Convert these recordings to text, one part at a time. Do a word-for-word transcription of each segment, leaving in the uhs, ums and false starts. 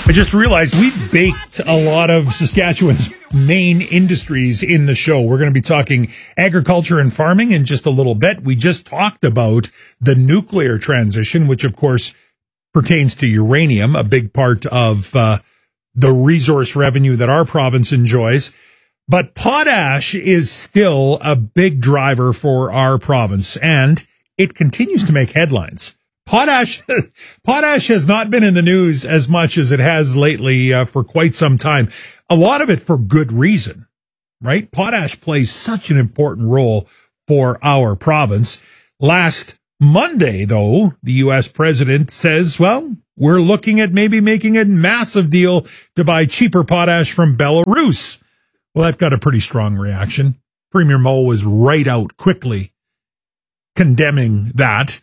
I just realized we baked a lot of Saskatchewan's main industries in the show. We're going to be talking agriculture and farming in just a little bit. We just talked about the nuclear transition, which of course pertains to uranium, a big part of uh, the resource revenue that our province enjoys. But potash is still a big driver for our province, and it continues to make headlines. Potash, potash has not been in the news as much as it has lately uh, for quite some time. A lot of it for good reason, right? Potash plays such an important role for our province. Last Monday, though, the U S president says, well, we're looking at maybe making a massive deal to buy cheaper potash from Belarus. Well, that got a pretty strong reaction. Premier Moe was right out quickly condemning that.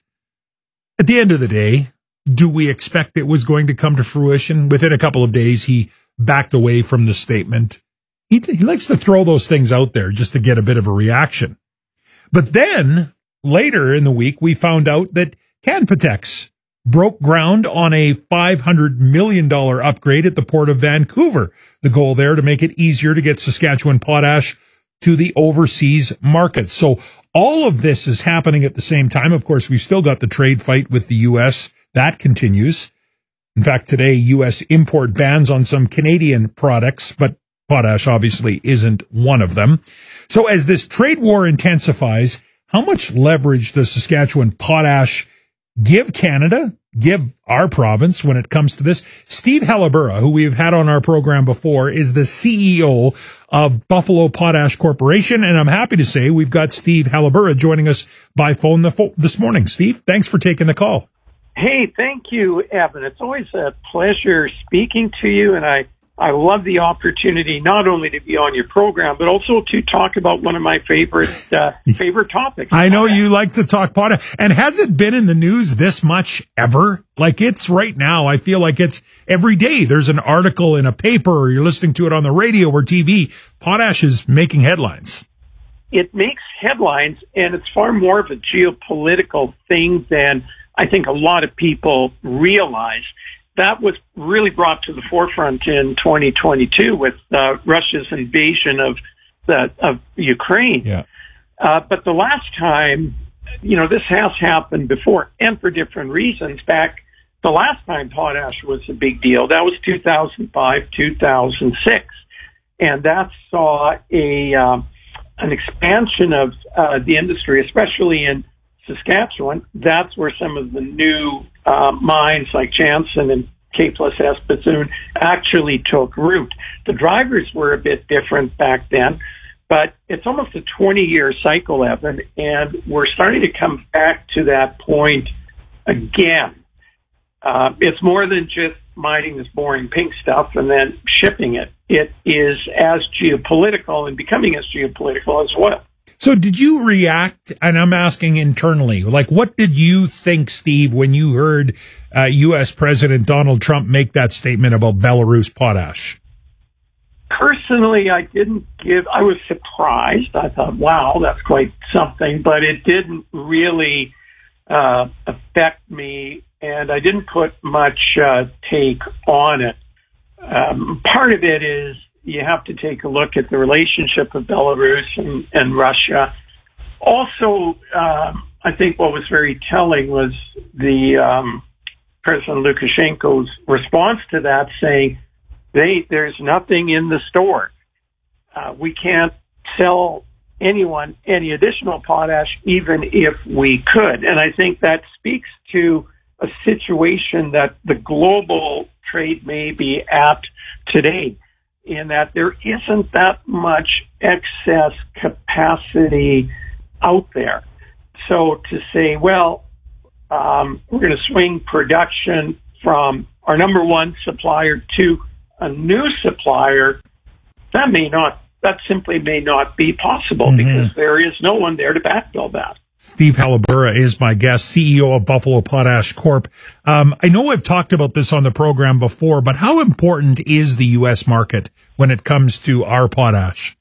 At the end of the day, do we expect it was going to come to fruition? Within a couple of days, he backed away from the statement. He, he likes to throw those things out there just to get a bit of a reaction. But then, later in the week, we found out that Canpotex broke ground on a five hundred million dollars upgrade at the Port of Vancouver. The goal there to make it easier to get Saskatchewan potash to the overseas markets. So all of this is happening at the same time. Of course, we've still got the trade fight with the U S. That continues. In fact, today, U S import bans on some Canadian products, but potash obviously isn't one of them. So as this trade war intensifies, how much leverage does Saskatchewan potash give Canada, give our province when it comes to this? Steve Halibura, who we've had on our program before, is the C E O of Buffalo Potash Corporation. And I'm happy to say we've got Steve Halibura joining us by phone this morning. Steve, thanks for taking the call. Hey, thank you, Evan. It's always a pleasure speaking to you, and I I love the opportunity not only to be on your program, but also to talk about one of my favorite uh, favorite topics. I know you like to talk potash. And has it been in the news this much ever? Like it's right now. I feel like it's every day. There's an article in a paper, or you're listening to it on the radio or T V. Potash is making headlines. It makes headlines, and it's far more of a geopolitical thing than I think a lot of people realize. That was really brought to the forefront in twenty twenty-two with uh, Russia's invasion of the, of Ukraine. Yeah. Uh, but the last time, you know, this has happened before, and for different reasons. Back the last time potash was a big deal, that was two thousand five, two thousand six, and that saw a um, an expansion of uh, the industry, especially in Saskatchewan. That's where some of the new uh, mines like Jansen and K plus S Bethune actually took root. The drivers were a bit different back then, but it's almost a twenty-year cycle, Evan, and we're starting to come back to that point again. Uh, it's more than just mining this boring pink stuff and then shipping it. It is as geopolitical and becoming as geopolitical as well. So did you react, and I'm asking internally, like what did you think, Steve, when you heard uh, U S President Donald Trump make that statement about Belarus potash? Personally, I didn't give, I was surprised. I thought, wow, that's quite something, but it didn't really uh, affect me, and I didn't put much uh, take on it. Um, part of it is, you have to take a look at the relationship of Belarus and, and Russia. Also, um, I think what was very telling was the um, President Lukashenko's response to that, saying, "They there's nothing in the store. Uh, we can't sell anyone any additional potash, even if we could." And I think that speaks to a situation that the global trade may be at today, in that there isn't that much excess capacity out there. So to say, well, um, we're going to swing production from our number one supplier to a new supplier, that may not, that simply may not be possible, mm-hmm. because there is no one there to backfill that. Steve Halibura is my guest, C E O of Buffalo Potash Corp. Um, I know I've talked about this on the program before, but how important is the U S market when it comes to our potash?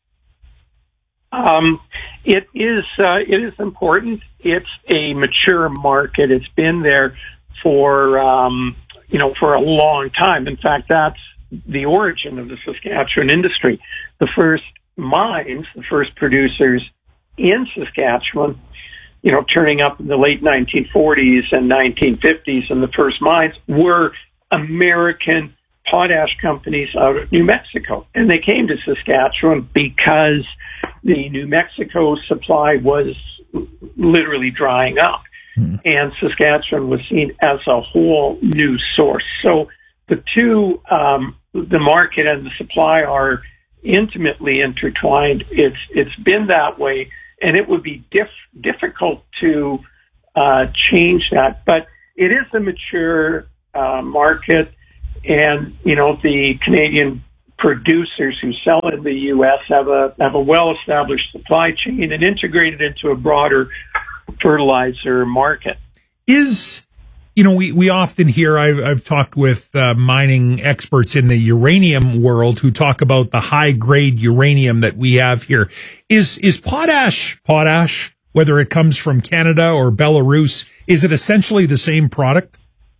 Um, it is, uh, it is important. It's a mature market. It's been there for, um, you know, for a long time. In fact, that's the origin of the Saskatchewan industry. The first mines, the first producers in Saskatchewan, you know, turning up in the late nineteen forties and nineteen fifties, and the first mines were American potash companies out of New Mexico. And they came to Saskatchewan because the New Mexico supply was literally drying up. Mm. And Saskatchewan was seen as a whole new source. So the two, um, the market and the supply are intimately intertwined. It's it's been that way, and it would be diff- difficult to uh, change that. But it is a mature uh, market, and you know the Canadian producers who sell in the U S have a have a well-established supply chain and integrated into a broader fertilizer market. Is You know, we, we often hear, I've, I've talked with uh, mining experts in the uranium world who talk about the high grade uranium that we have here. Is, is potash, potash, whether it comes from Canada or Belarus, is it essentially the same product?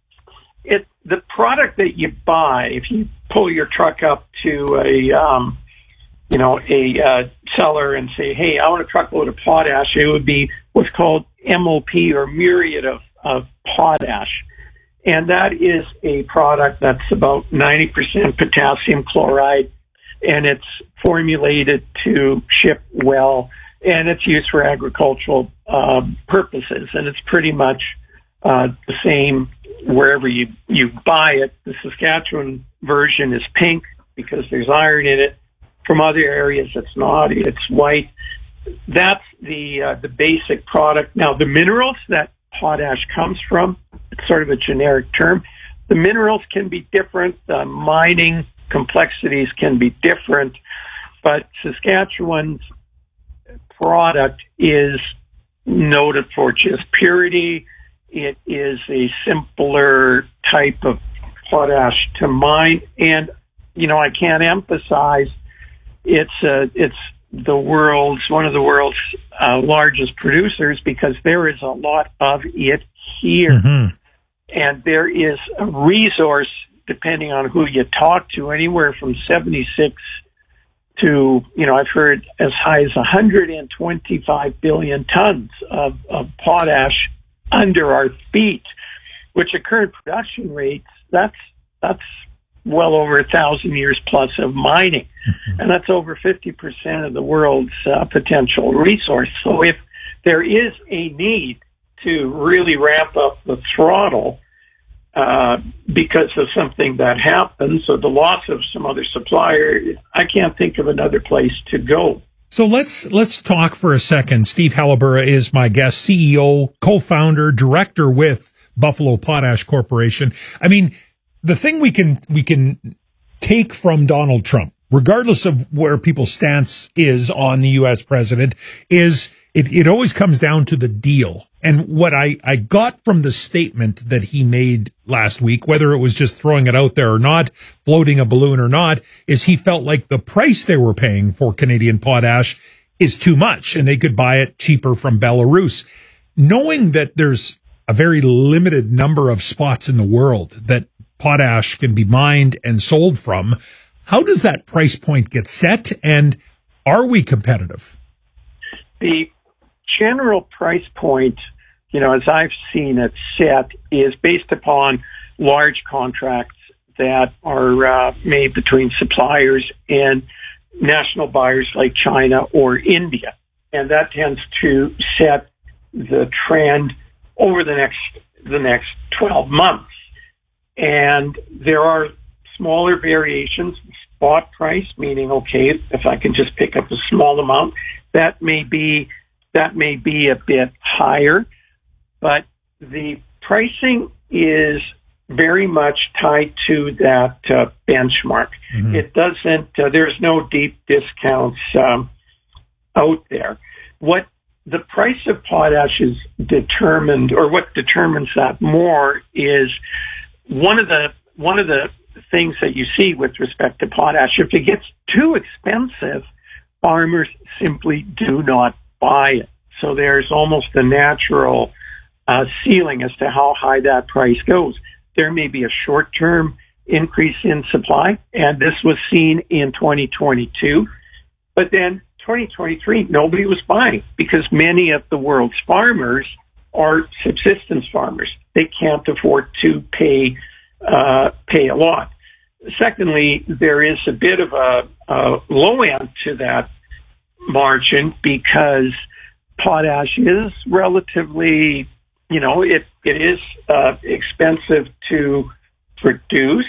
It, the product that you buy, if you pull your truck up to a, um, you know, a uh, seller and say, hey, I want a truckload of potash, it would be what's called M O P, or muriate of of potash. And that is a product that's about ninety percent potassium chloride, and it's formulated to ship well, and it's used for agricultural uh, purposes. And it's pretty much uh, the same wherever you, you buy it. The Saskatchewan version is pink because there's iron in it. From other areas, it's not. It's white. That's the uh, the basic product. Now, the minerals that potash comes from, it's sort of a generic term. The minerals can be different. The mining complexities can be different. But Saskatchewan's product is noted for just purity. It is a simpler type of potash to mine. And, you know, I can't emphasize it's uh, it's the world's, one of the world's uh, largest producers, because there is a lot of it here. Mm-hmm. And there is a resource, depending on who you talk to, anywhere from seventy-six to, you know, I've heard as high as one hundred twenty-five billion tons of, of potash under our feet, which at current production rates, that's, that's well over a thousand years plus of mining. Mm-hmm. And that's over fifty percent of the world's uh, potential resource. So if there is a need to really ramp up the throttle uh, because of something that happens, or the loss of some other supplier, I can't think of another place to go. So let's let's talk for a second. Steve Halabura is my guest, C E O, co-founder, director with Buffalo Potash Corporation. I mean, the thing we can we can take from Donald Trump, regardless of where people's stance is on the U S president, is it, it always comes down to the deal. And what I, I got from the statement that he made last week, whether it was just throwing it out there or not, floating a balloon or not, is he felt like the price they were paying for Canadian potash is too much and they could buy it cheaper from Belarus. Knowing that there's a very limited number of spots in the world that potash can be mined and sold from, how does that price point get set, and are we competitive? The general price point, you know, as I've seen it set, is based upon large contracts that are uh, made between suppliers and national buyers like China or India. And that tends to set the trend over the next the next twelve months. And there are smaller variations. Spot price, meaning, okay, if I can just pick up a small amount, that may be that may be a bit higher, but the pricing is very much tied to that uh, benchmark. Mm-hmm. It doesn't. Uh, there's no deep discounts um, out there. What the price of potash is determined, or what determines that more, is one of the one of the things that you see with respect to potash. If it gets too expensive, farmers simply do not buy it. So there's almost a natural uh, ceiling as to how high that price goes. there may be a short-term increase in supply, and this was seen in twenty twenty-two. But then twenty twenty-three, nobody was buying because many of the world's farmers are subsistence farmers. They can't afford to pay uh, pay a lot. Secondly, there is a bit of a, a low end to that margin because potash is relatively, you know, it it is uh, expensive to produce.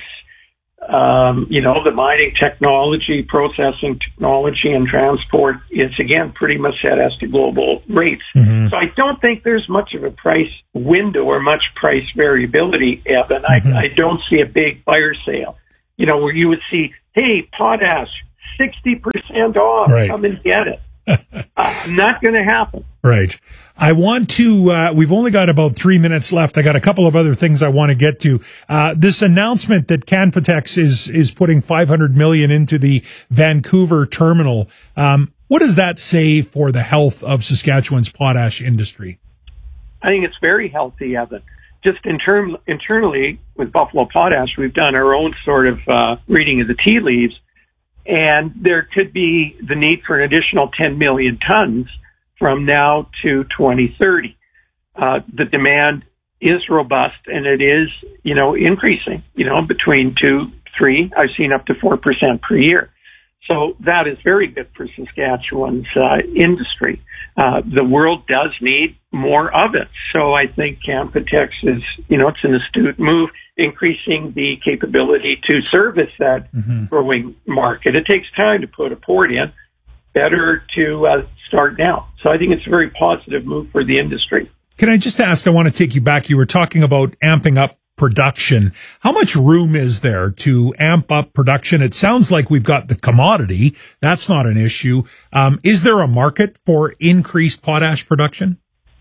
Um, you know, the mining technology, processing technology, and transport is, again, pretty much set as to global rates. Mm-hmm. So I don't think there's much of a price window or much price variability, Evan. Mm-hmm. I, I don't see a big fire sale, you know, where you would see, hey, potash, sixty percent off, right. Come and get it. uh, not going to happen. Right. I want to, uh, we've only got about three minutes left. I got a couple of other things I want to get to. Uh, this announcement that Canpotex is, is putting five hundred million dollars into the Vancouver terminal. Um, what does that say for the health of Saskatchewan's potash industry? I think it's very healthy, Evan. Just in term, internally with Buffalo Potash, we've done our own sort of, uh, reading of the tea leaves. And there could be the need for an additional ten million tons from now to twenty thirty. Uh, the demand is robust and it is, you know, increasing, you know, between two, three, I've seen up to four percent per year. So that is very good for Saskatchewan's uh, industry. Uh, the world does need more of it. So I think Canpotex is, you know, it's an astute move, increasing the capability to service that mm-hmm. growing market. It takes time to put a port in. Better to uh, start now. So I think it's a very positive move for the industry. Can I just ask, I want to take you back. You were talking about amping up production. How much room is there to amp up production? It sounds like we've got the commodity. That's not an issue. Um, is there a market for increased potash production?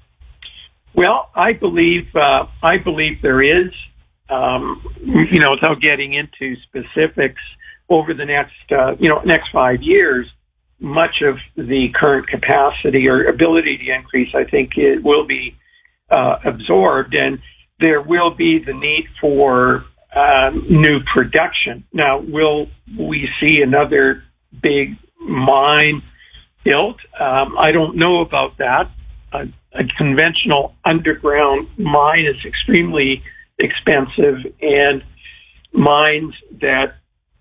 Well, I believe, uh, I believe there is, um, you know, without getting into specifics over the next, uh, you know, next five years, much of the current capacity or ability to increase, I think it will be, uh, absorbed, and there will be the need for um, new production. Now, will we see another big mine built? Um, I don't know about that. A, a conventional underground mine is extremely expensive, and mines that,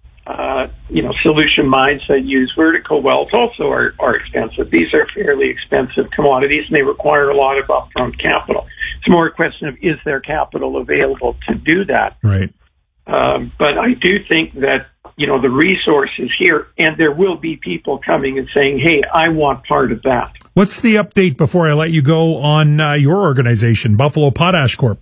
uh, you know, solution mines that use vertical wells also are, are expensive. These are fairly expensive commodities, and they require a lot of upfront capital. It's more a question of, is there capital available to do that? Right. Um, but I do think that, you know, the resource is here, and there will be people coming and saying, hey, I want part of that. What's the update before I let you go on uh, your organization, Buffalo Potash Corp?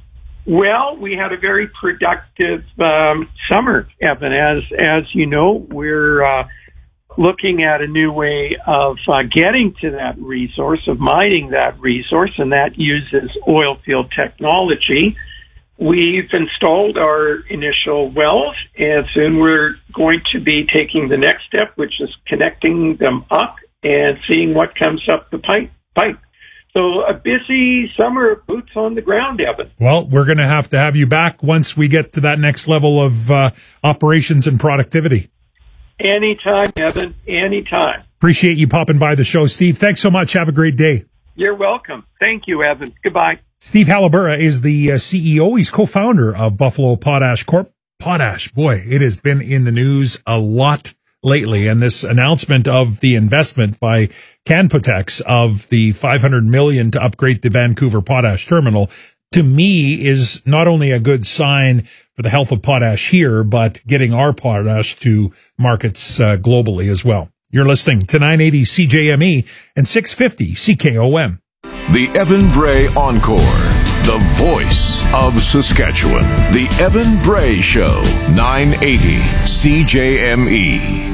Well, we had a very productive um, summer, Evan. As as you know, we're uh, looking at a new way of uh, getting to that resource, of mining that resource, and that uses oil field technology. We've installed our initial wells, and soon we're going to be taking the next step, which is connecting them up and seeing what comes up the pipe. pipe. So a busy summer of boots on the ground, Evan. Well, we're going to have to have you back once we get to that next level of uh, operations and productivity. Anytime, Evan, anytime. Appreciate you popping by the show, Steve. Thanks so much. Have a great day. You're welcome. Thank you, Evan. Goodbye. Steve Halabura is the uh, C E O. He's co-founder of Buffalo Potash Corp. Potash, boy, it has been in the news a lot lately. And this announcement of the investment by Canpotex of the five hundred million dollars to upgrade the Vancouver potash terminal, to me, is not only a good sign for the health of potash here, but getting our potash to markets uh, globally as well. You're listening to nine eighty C J M E and six fifty C K O M. The Evan Bray Encore, the voice of Saskatchewan. The Evan Bray Show, nine eighty C J M E.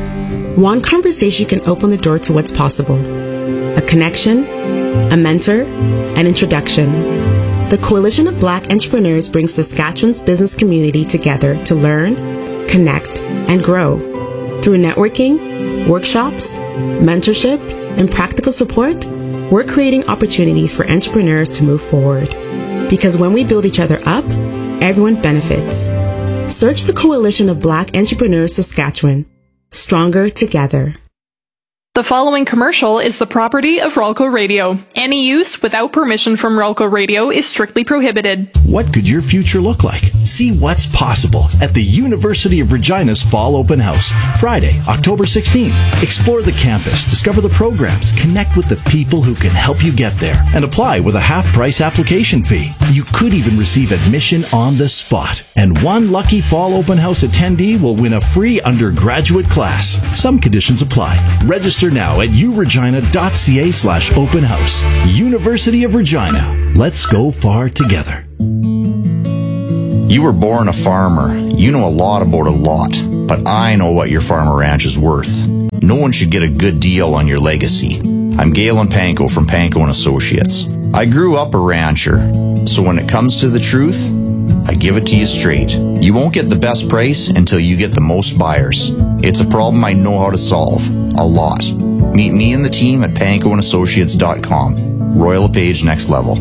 One conversation can open the door to what's possible. A connection, a mentor, an introduction. The Coalition of Black Entrepreneurs brings Saskatchewan's business community together to learn, connect, and grow. Through networking, workshops, mentorship, and practical support, we're creating opportunities for entrepreneurs to move forward. Because when we build each other up, everyone benefits. Search the Coalition of Black Entrepreneurs Saskatchewan. Stronger together. The following commercial is the property of Ralco Radio. Any use without permission from Ralco Radio is strictly prohibited. What could your future look like? See what's possible at the University of Regina's Fall Open House, Friday, October sixteenth. Explore the campus, discover the programs, connect with the people who can help you get there, and apply with a half-price application fee. You could even receive admission on the spot. And one lucky Fall Open House attendee will win a free undergraduate class. Some conditions apply. Register now at uregina.ca slash open house. University of Regina. Let's go far together. You were born a farmer. You know a lot about a lot, but I know what your farm or ranch is worth. No one should get a good deal on your legacy. I'm Galen Panko from Panko and Associates. I grew up a rancher, so when it comes to the truth, I give it to you straight. You won't get the best price until you get the most buyers. It's a problem I know how to solve. A lot. Meet me and the team at panko and associates dot com. Royal LePage Next Level.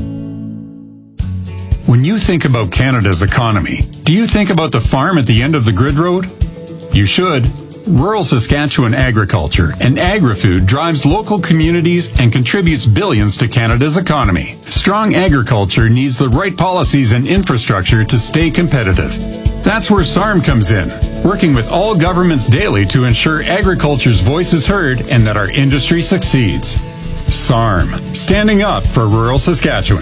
When you think about Canada's economy, do you think about the farm at the end of the grid road? You should. Rural Saskatchewan agriculture and agri-food drives local communities and contributes billions to Canada's economy. Strong agriculture needs the right policies and infrastructure to stay competitive. That's where S A R M comes in, working with all governments daily to ensure agriculture's voice is heard and that our industry succeeds. S A R M, standing up for rural Saskatchewan.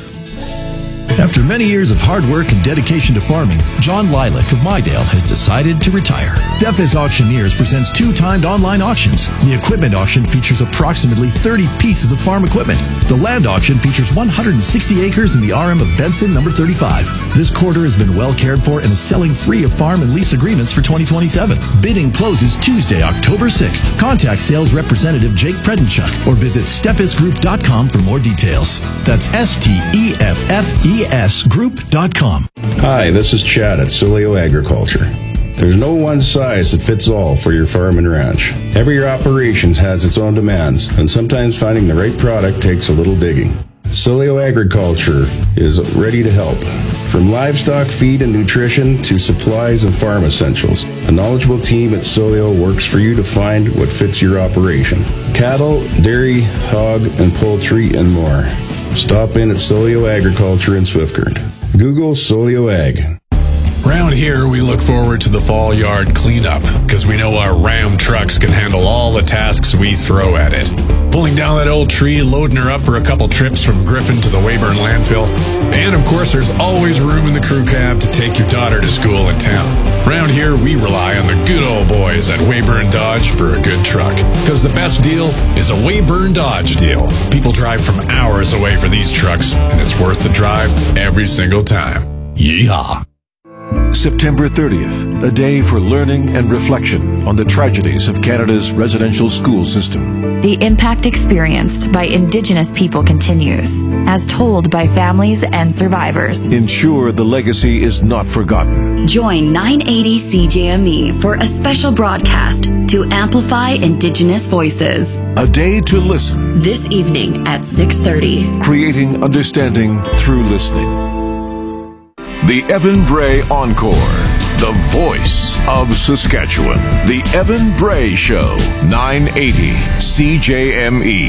After many years of hard work and dedication to farming, John Lilac of Mydale has decided to retire. Steffes Auctioneers presents two timed online auctions. The equipment auction features approximately thirty pieces of farm equipment. The land auction features one hundred sixty acres in the R M of Benson, number thirty-five. This quarter has been well cared for and is selling free of farm and lease agreements for twenty twenty-seven. Bidding closes Tuesday, October sixth. Contact sales representative Jake Predenchuk or visit steffes group dot com for more details. That's S T E F F E S group dot com. Hi, this is Chad at Sileo Agriculture. There's no one size that fits all for your farm and ranch. Every operation has its own demands, and sometimes finding the right product takes a little digging. Sileo Agriculture is ready to help. From livestock feed and nutrition to supplies and farm essentials, a knowledgeable team at Sileo works for you to find what fits your operation. Cattle, dairy, hog, and poultry, and more. Stop in at Sileo Agriculture in Swiftcurrent. Google Sileo Ag. Around here, we look forward to the fall yard cleanup because we know our Ram trucks can handle all the tasks we throw at it. Pulling down that old tree, loading her up for a couple trips from Griffin to the Weyburn landfill. And of course, there's always room in the crew cab to take your daughter to school in town. Around here, we rely on the good old boys at Weyburn Dodge for a good truck. Because the best deal is a Weyburn Dodge deal. People drive from hours away for these trucks, and it's worth the drive every single time. Yeehaw. September thirtieth, a day for learning and reflection on the tragedies of Canada's residential school system. The impact experienced by Indigenous people continues, as told by families and survivors. Ensure the legacy is not forgotten. Join nine eighty C J M E for a special broadcast to amplify Indigenous voices. A day to listen. This evening at six thirty. Creating understanding through listening. The Evan Bray Encore, the voice of Saskatchewan. The Evan Bray Show, nine eighty C J M E.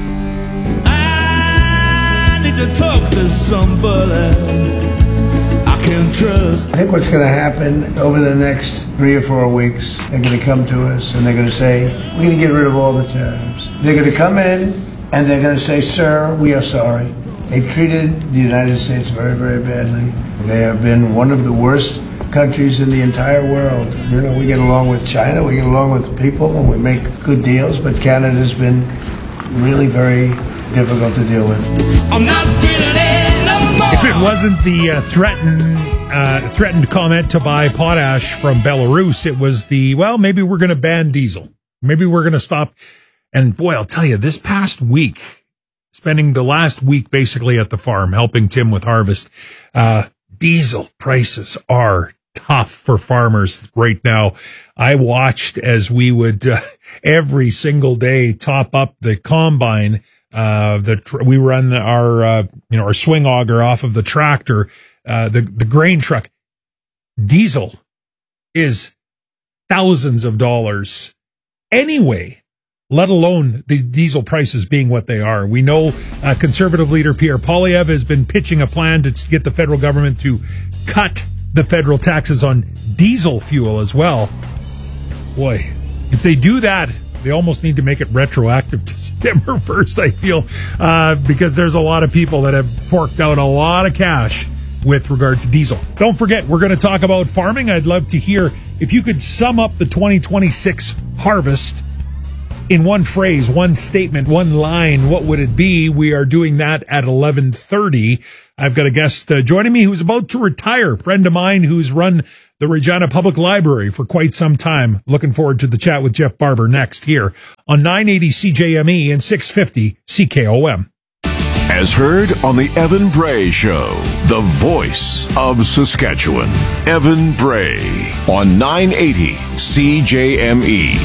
I need to talk to somebody I can trust. I think what's going to happen over the next three or four weeks, they're going to come to us and they're going to say, we're going to get rid of all the tariffs. They're going to come in and they're going to say, sir, we are sorry. They've treated the United States very, very badly. They have been one of the worst countries in the entire world. You know, we get along with China, we get along with people, and we make good deals, but Canada's been really very difficult to deal with. I'm not feeling it no more. If it wasn't the uh, threatened, uh, threatened comment to buy potash from Belarus, it was the, well, maybe we're going to ban diesel. Maybe we're going to stop. And boy, I'll tell you, this past week, spending the last week basically at the farm, helping Tim with harvest, uh, diesel prices are tough for farmers right now. I watched as we would uh, every single day top up the combine. Uh, the tr- we run the, our uh, you know our swing auger off of the tractor, uh, the the grain truck. diesel is thousands of dollars anyway, let alone the diesel prices being what they are. We know uh, conservative leader Pierre Poilievre has been pitching a plan to get the federal government to cut the federal taxes on diesel fuel as well. Boy, if they do that, they almost need to make it retroactive to September first, I feel, uh, because there's a lot of people that have forked out a lot of cash with regard to diesel. Don't forget, we're going to talk about farming. I'd love to hear if you could sum up the twenty twenty-six harvest in one phrase, one statement, one line. What would it be? We are doing that at eleven thirty. I've got a guest uh, joining me who's about to retire, a friend of mine who's run the Regina Public Library for quite some time. Looking forward to the chat with Jeff Barber next here on nine eighty C J M E and six fifty C K O M. As heard on the Evan Bray Show, the voice of Saskatchewan. Evan Bray on nine eighty C J M E.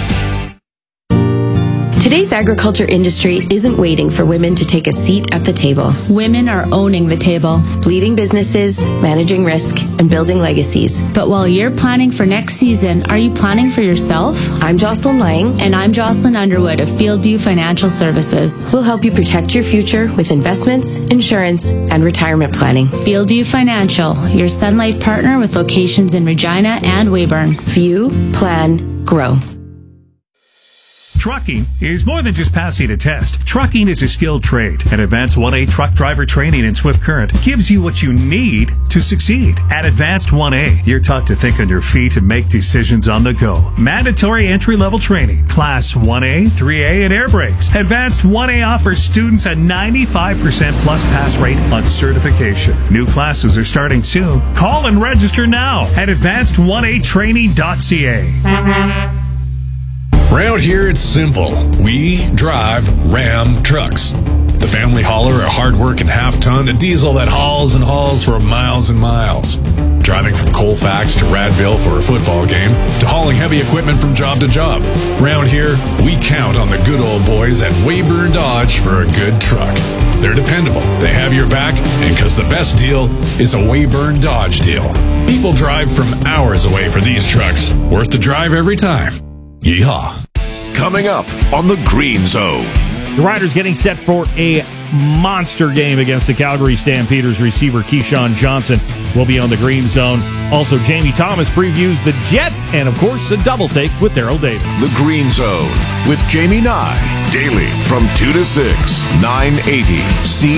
Today's agriculture industry isn't waiting for women to take a seat at the table. Women are owning the table, leading businesses, managing risk, and building legacies. But while you're planning for next season, are you planning for yourself? I'm Jocelyn Lang. And I'm Jocelyn Underwood of Fieldview Financial Services. We'll help you protect your future with investments, insurance, and retirement planning. Fieldview Financial, your Sun Life partner with locations in Regina and Weyburn. View, plan, grow. Trucking is more than just passing a test. Trucking is a skilled trade, and Advanced one A Truck Driver Training in Swift Current gives you what you need to succeed. At Advanced one A, you're taught to think on your feet and make decisions on the go. Mandatory entry-level training, Class one A, three A, and air brakes. Advanced one A offers students a ninety-five percent plus pass rate on certification. New classes are starting soon. Call and register now at advanced one a training dot c a. Around here, it's simple. We drive Ram trucks. The family hauler, a hard-working half-ton, a diesel that hauls and hauls for miles and miles. Driving from Colfax to Radville for a football game, to hauling heavy equipment from job to job. Around here, we count on the good old boys at Weyburn Dodge for a good truck. They're dependable, they have your back, and because the best deal is a Weyburn Dodge deal. People drive from hours away for these trucks. Worth the drive every time. Yeehaw. Coming up on the Green Zone. The Riders getting set for a monster game against the Calgary Stampeders. Receiver Keyshawn Johnson will be on the Green Zone. Also, Jamie Thomas previews the Jets and, of course, a double take with Daryl Davis. The Green Zone with Jamie Nye. Daily from two to six. nine eighty C